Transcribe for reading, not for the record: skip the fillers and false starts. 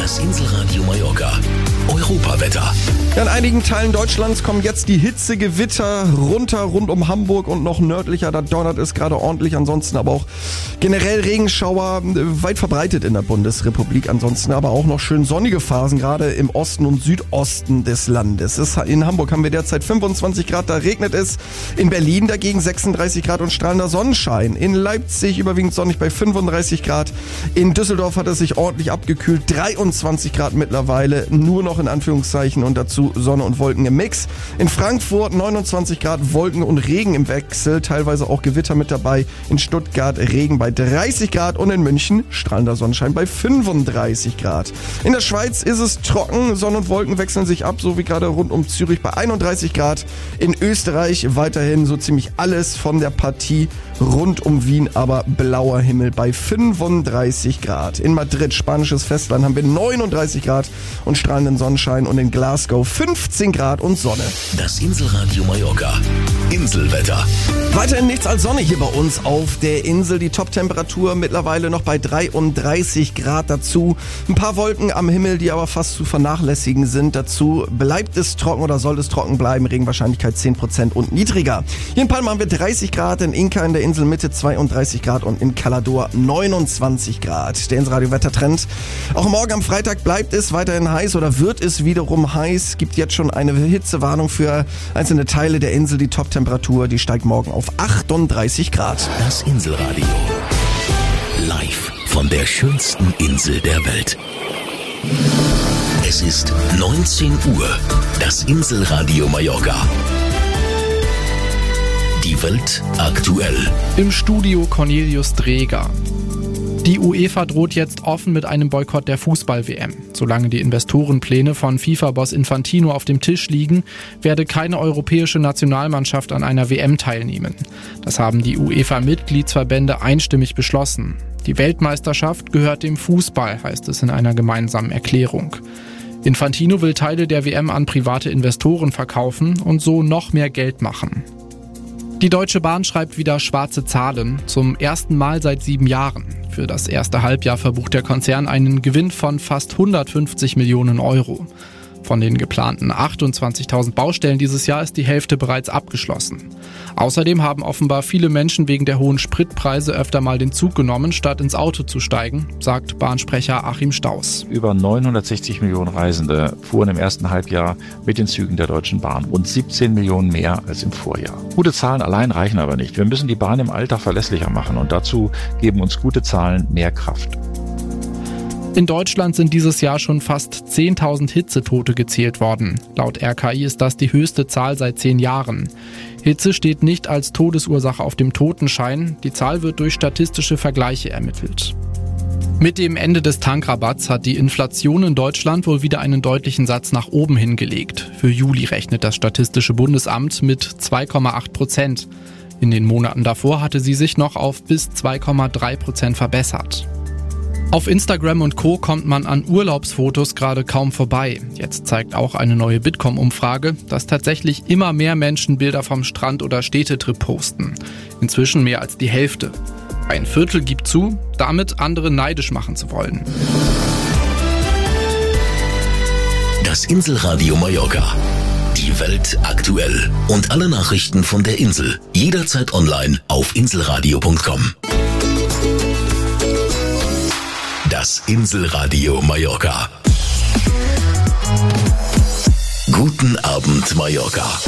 Das Inselradio Mallorca. Europawetter. Ja, in einigen Teilen Deutschlands kommen jetzt die Hitzegewitter runter, rund um Hamburg und noch nördlicher. Da donnert es gerade ordentlich. Ansonsten aber auch generell Regenschauer weit verbreitet in der Bundesrepublik. Ansonsten aber auch noch schön sonnige Phasen, gerade im Osten und Südosten des Landes. In Hamburg haben wir derzeit 25 Grad, da regnet es. In Berlin dagegen 36 Grad und strahlender Sonnenschein. In Leipzig überwiegend sonnig bei 35 Grad. In Düsseldorf hat es sich ordentlich abgekühlt. 23 Grad mittlerweile, nur noch in Anführungszeichen, und dazu Sonne und Wolken im Mix. In Frankfurt 29 Grad, Wolken und Regen im Wechsel, teilweise auch Gewitter mit dabei. In Stuttgart Regen bei 30 Grad und in München strahlender Sonnenschein bei 35 Grad. In der Schweiz ist es trocken, Sonne und Wolken wechseln sich ab, so wie gerade rund um Zürich bei 31 Grad. In Österreich weiterhin so ziemlich alles von der Partie rund um Wien, aber blauer Himmel bei 35 Grad. In Madrid, spanisches Festland, haben wir 39 Grad und strahlenden Sonnenschein und in Glasgow 15 Grad und Sonne. Das Inselradio Mallorca. Inselwetter. Weiterhin nichts als Sonne hier bei uns auf der Insel. Die Top-Temperatur mittlerweile noch bei 33 Grad. Dazu ein paar Wolken am Himmel, die aber fast zu vernachlässigen sind. Dazu bleibt es trocken oder soll es trocken bleiben. Regenwahrscheinlichkeit 10% und niedriger. Hier in Palma haben wir 30 Grad, in Inka in der Inselmitte 32 Grad und in Calador 29 Grad. Der Inselradio-Wettertrend. Auch morgen am Freitag bleibt es weiterhin heiß oder wird es wiederum heiß. Gibt jetzt schon eine Hitzewarnung für einzelne Teile der Insel. Die Top-Temperatur, die steigt morgen auf 38 Grad. Das Inselradio. Live von der schönsten Insel der Welt. Es ist 19 Uhr. Das Inselradio Mallorca. Die Welt aktuell. Im Studio Cornelius Dreger. Die UEFA droht jetzt offen mit einem Boykott der Fußball-WM. Solange die Investorenpläne von FIFA-Boss Infantino auf dem Tisch liegen, werde keine europäische Nationalmannschaft an einer WM teilnehmen. Das haben die UEFA-Mitgliedsverbände einstimmig beschlossen. Die Weltmeisterschaft gehört dem Fußball, heißt es in einer gemeinsamen Erklärung. Infantino will Teile der WM an private Investoren verkaufen und so noch mehr Geld machen. Die Deutsche Bahn schreibt wieder schwarze Zahlen, zum ersten Mal seit 7 Jahren. Für das erste Halbjahr verbucht der Konzern einen Gewinn von fast 150 Millionen Euro. Von den geplanten 28.000 Baustellen dieses Jahr ist die Hälfte bereits abgeschlossen. Außerdem haben offenbar viele Menschen wegen der hohen Spritpreise öfter mal den Zug genommen, statt ins Auto zu steigen, sagt Bahnsprecher Achim Staus. Über 960 Millionen Reisende fuhren im ersten Halbjahr mit den Zügen der Deutschen Bahn. Rund 17 Millionen mehr als im Vorjahr. Gute Zahlen allein reichen aber nicht. Wir müssen die Bahn im Alltag verlässlicher machen und dazu geben uns gute Zahlen mehr Kraft. In Deutschland sind dieses Jahr schon fast 10.000 Hitzetote gezählt worden. Laut RKI ist das die höchste Zahl seit 10 Jahren. Hitze steht nicht als Todesursache auf dem Totenschein. Die Zahl wird durch statistische Vergleiche ermittelt. Mit dem Ende des Tankrabatts hat die Inflation in Deutschland wohl wieder einen deutlichen Satz nach oben hingelegt. Für Juli rechnet das Statistische Bundesamt mit 2,8%. In den Monaten davor hatte sie sich noch auf bis 2,3% verbessert. Auf Instagram und Co. kommt man an Urlaubsfotos gerade kaum vorbei. Jetzt zeigt auch eine neue Bitkom-Umfrage, dass tatsächlich immer mehr Menschen Bilder vom Strand oder Städtetrip posten. Inzwischen mehr als die Hälfte. Ein Viertel gibt zu, damit andere neidisch machen zu wollen. Das Inselradio Mallorca. Die Welt aktuell. Und alle Nachrichten von der Insel. Jederzeit online auf inselradio.com. Das Inselradio Mallorca. Guten Abend, Mallorca.